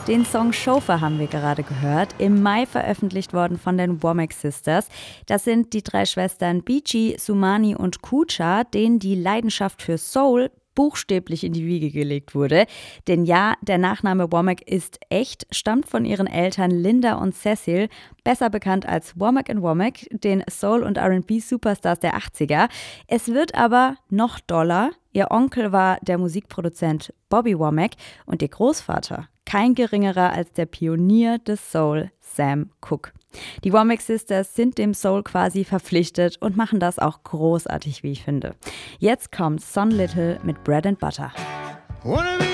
Den Song Chauffeur haben wir gerade gehört, im Mai veröffentlicht worden von den Womack Sisters. Das sind die 3 Schwestern Beachy, Sumani und Kucha, denen die Leidenschaft für Soul buchstäblich in die Wiege gelegt wurde. Denn ja, der Nachname Womack ist echt, stammt von ihren Eltern Linda und Cecil, besser bekannt als Womack Womack, den Soul- und R&B-Superstars der 80er. Es wird aber noch doller. Ihr Onkel war der Musikproduzent Bobby Womack und ihr Großvater kein geringerer als der Pionier des Soul, Sam Cooke. Die Womack Sisters sind dem Soul quasi verpflichtet und machen das auch großartig, wie ich finde. Jetzt kommt Son Little mit Bread and Butter. Wanna be